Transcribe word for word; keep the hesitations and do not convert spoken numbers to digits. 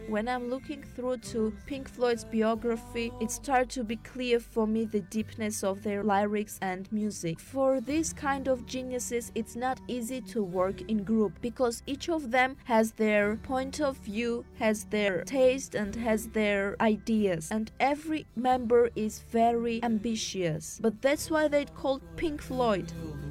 when I'm looking through to Pink Floyd's biography, it started to be clear for me the deepness of their lyrics and music. For this kind of geniuses, it's not easy to work in group because each of them has their point of view, has their taste, and has their ideas, and every member is very ambitious. But that's why they called Pink Floyd.